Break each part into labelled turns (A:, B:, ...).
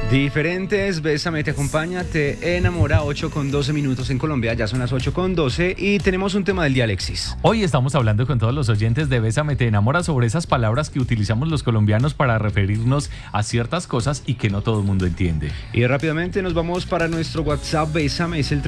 A: Diferentes, Bésame te acompaña, te enamora, 8:12 en Colombia, ya son las 8:12 y tenemos un tema del día, Alexis.
B: Hoy estamos hablando con todos los oyentes de Bésame te enamora sobre esas palabras que utilizamos los colombianos para referirnos a ciertas cosas y que no todo el mundo entiende.
A: Y rápidamente nos vamos para nuestro WhatsApp, Bésame, es el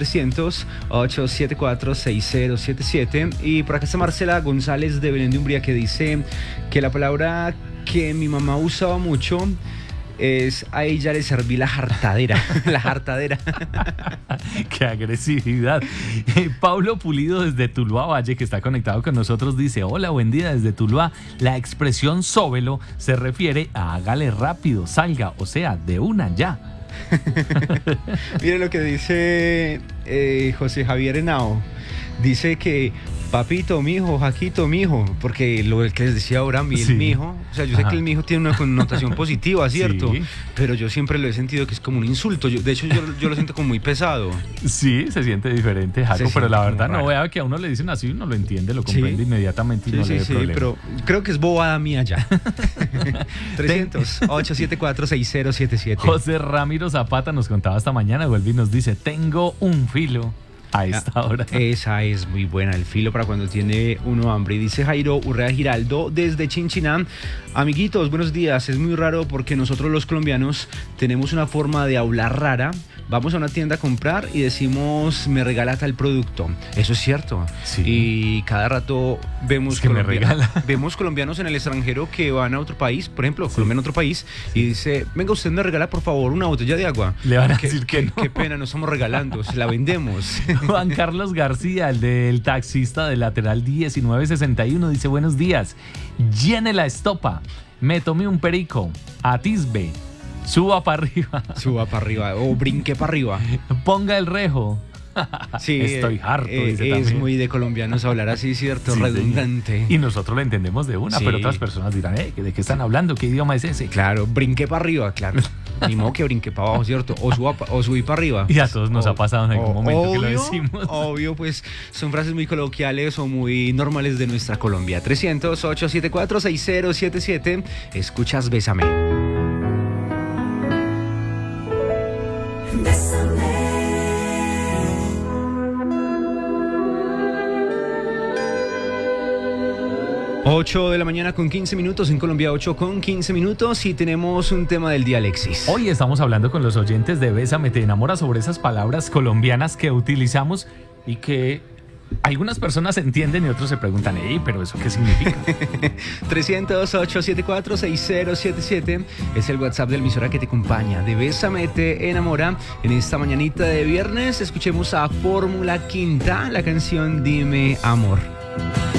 A: 300-874-6077 y por acá está Marcela González de Belén de Umbría que dice que la palabra que mi mamá usaba mucho es a ella le serví la jartadera. La jartadera.
B: ¡Qué agresividad! Pablo Pulido desde Tuluá Valle, que está conectado con nosotros, dice: hola, buen día desde Tuluá. La expresión sóbelo se refiere a hágale rápido, salga, o sea, de una ya.
A: Mire lo que dice José Javier Henao. Dice que papito, mijo, Jaquito, mijo, porque lo que les decía ahora, el
B: Sí.
A: mijo, o sea, yo sé que el mijo tiene una connotación positiva, ¿cierto?
B: Sí.
A: Pero yo siempre lo he sentido que es como un insulto, de hecho yo lo siento como muy pesado.
B: Sí, se siente diferente, Jaco,
A: Se
B: pero
A: siente
B: la
A: como
B: verdad
A: raro.
B: no vea que a uno le dicen así, uno lo entiende, lo comprende inmediatamente y no le ve problema.
A: pero creo que es bobada mía ya. 300-874-6077.
B: José Ramiro Zapata nos contaba esta mañana, vuelve y nos dice: tengo un filo a esta hora.
A: Esa es muy buena, el filo para cuando tiene uno hambre. Y dice Jairo Urrea Giraldo desde Chinchiná: amiguitos, buenos días. Es muy raro porque nosotros los colombianos tenemos una forma de hablar rara. Vamos a una tienda a comprar y decimos me regala tal producto. Eso es cierto.
B: Sí.
A: Y cada rato vemos,
B: Es que me regala.
A: vemos colombianos en el extranjero que van a otro país, por ejemplo, Colombia en otro país, y dice, venga, usted me regala por favor una botella de agua.
B: Le van a decir que no.
A: Qué pena, no estamos regalando, se la vendemos.
B: Juan Carlos García, el del taxista del lateral 1961, dice: buenos días, llene la estopa, me tomé un perico, atisbe, suba para arriba,
A: Suba para arriba o brinque para arriba.
B: ponga el rejo.
A: Sí,
B: Estoy harto, dice
A: es
B: también.
A: muy de colombianos hablar así, ¿cierto?
B: Sí,
A: redundante.
B: señor. Y nosotros lo entendemos de una,
A: Sí.
B: pero otras personas dirán: ¿de qué están hablando? ¿Qué idioma es ese?
A: Claro, brinque para arriba, claro. Ni modo que brinque para abajo, ¿cierto? O subí para arriba.
B: Y a todos nos ha pasado en algún momento que lo decimos.
A: Obvio, pues son frases muy coloquiales o muy normales de nuestra Colombia. 300-874-6077. Escuchas Bésame.
C: Bésame.
A: 8 de la mañana con 15 minutos en Colombia, 8:15 y tenemos un tema del día, Alexis.
B: Hoy estamos hablando con los oyentes de Bésame te enamora sobre esas palabras colombianas que utilizamos y que algunas personas entienden y otros se preguntan: ¿pero eso qué significa?
A: 300-874-6077 es el WhatsApp del emisora que te acompaña. De Bésame te enamora. En esta mañanita de viernes escuchemos a Fórmula Quinta, la canción Dime Amor.